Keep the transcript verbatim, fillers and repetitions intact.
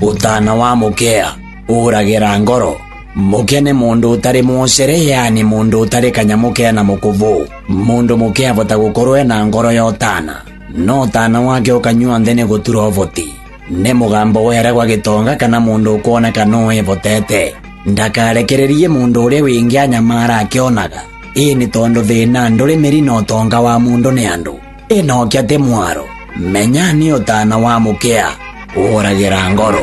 Utana wa mukea uragira ngoro. Mukea ni mundu utari mucere, yani mundu utari kanyamukea na mukuvu. Mundu mukea avota gukorwo na ngoro ya utana, no utana wake ukanyua nthini gutura uvoti. Ni mugambo wera gwa gitonga kana mundu ukuoneka no evotete. Ndakarekererie mundu uria wingi anyamara akionaga. Ii ni tondu thina nduri miri no tonga wa mundu ni andu. Inokia te mwaro. Menya ni utana wa mukea uragira ngoro.